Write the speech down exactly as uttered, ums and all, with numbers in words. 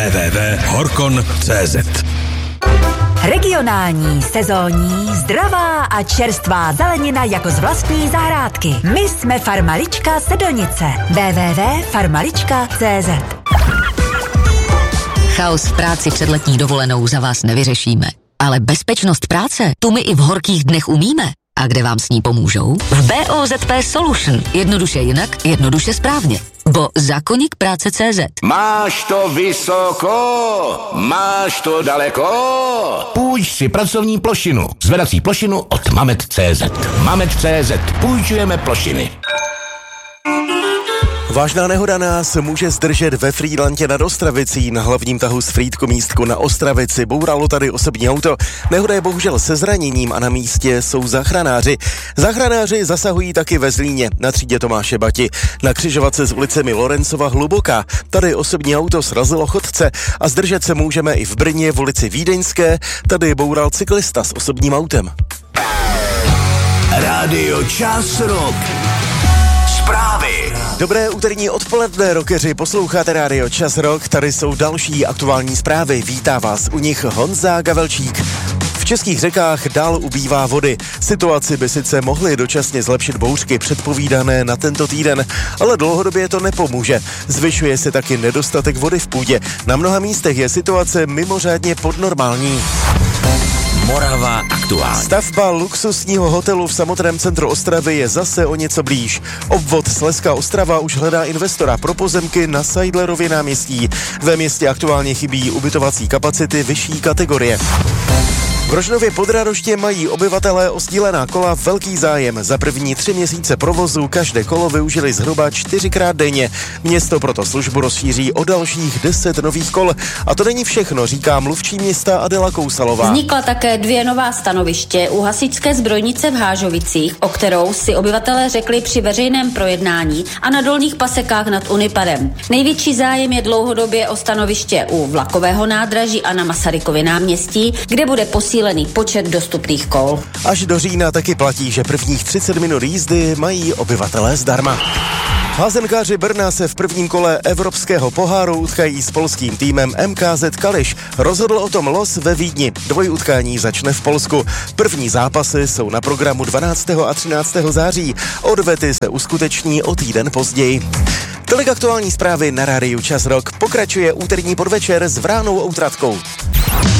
w w w tečka horkon tečka cé zet. Regionální, sezónní, zdravá a čerstvá zelenina jako z vlastní zahrádky. My jsme Farmalička Sedlnice. w w w tečka farmalička tečka cé zet. Chaos v práci před letní dovolenou za vás nevyřešíme. Ale bezpečnost práce, tu my i v horkých dnech umíme. A kde vám s ní pomůžou? V bé ó zet pé Solution. Jednoduše jinak, jednoduše správně. Bo zákoník práce tečka cé zet. Máš to vysoko, máš to daleko. Půjč si pracovní plošinu. Zvedací plošinu od Mamet tečka cé zet. Mamet tečka cé zet. Půjčujeme plošiny. Vážná nehoda nás může zdržet ve Frýdlantě nad Ostravicí. Na hlavním tahu z Frýdkomístku na Ostravici bouralo tady osobní auto. Nehoda je bohužel se zraněním a na místě jsou záchranáři. Záchranáři zasahují taky ve Zlíně na třídě Tomáše Bati. Na křižovatce s ulicemi Lorencova Hluboká. Tady osobní auto srazilo chodce a zdržet se můžeme i v Brně v ulici Vídeňské. Tady boural cyklista s osobním autem. Rádio Čas Rock. Zprávy. Dobré úterní odpoledne, rockeři, posloucháte Rádio Čas Rock, tady jsou další aktuální zprávy, vítá vás u nich Honza Gavelčík. V českých řekách dál ubývá vody. Situaci by sice mohly dočasně zlepšit bouřky předpovídané na tento týden, ale dlouhodobě to nepomůže. Zvyšuje se taky nedostatek vody v půdě. Na mnoha místech je situace mimořádně podnormální. Morava aktuálně. Stavba luxusního hotelu v samotném centru Ostravy je zase o něco blíž. Obvod Slezská Ostrava už hledá investora pro pozemky na Seidlerově náměstí. Ve městě aktuálně chybí ubytovací kapacity vyšší kategorie. V Rožnově pod Radoště mají obyvatelé o sdílená kola velký zájem. Za první tři měsíce provozu každé kolo využili zhruba čtyřikrát denně. Město proto službu rozšíří o dalších deset nových kol. A to není všechno, říká mluvčí města Adela Kousalová. Vznikla také dvě nová stanoviště u hasičské zbrojnice v Hážovicích, o kterou si obyvatelé řekli při veřejném projednání, a na Dolních Pasekách nad Uniparem. Největší zájem je dlouhodobě o stanoviště u vlakového nádraží a na Masarykově náměstí, kde bude posílený počet dostupných kol. Až do října taky platí, že prvních třicet minut jízdy mají obyvatelé zdarma. Házenkáři Brna se v prvním kole Evropského poháru utkají s polským týmem em ká zet Kališ. Rozhodl o tom los ve Vídni. Dvojutkání začne v Polsku. První zápasy jsou na programu dvanáctého a třináctého září. Odvety se uskuteční o týden později. Tolik aktuální zprávy na rádiu Čas Rock. Pokračuje úterní podvečer s Vránou Outratkou.